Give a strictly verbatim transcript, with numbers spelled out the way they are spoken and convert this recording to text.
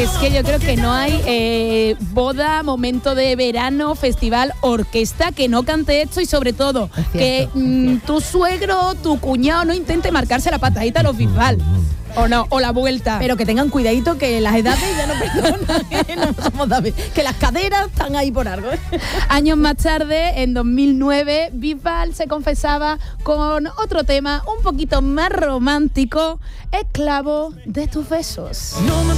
Es que yo creo que no hay eh, boda, momento de verano, festival, orquesta que no cante esto y sobre todo Es cierto, que es mm, cierto. tu suegro, tu cuñado no intente marcarse la patadita a los Bisbal. O no, o la vuelta. Pero que tengan cuidadito que las edades ya no perdonan, ¿eh? No somos David. Que las caderas están ahí por algo. ¿eh? Años más tarde, en dos mil nueve, Bisbal se confesaba con otro tema un poquito más romántico, esclavo de tus besos. No me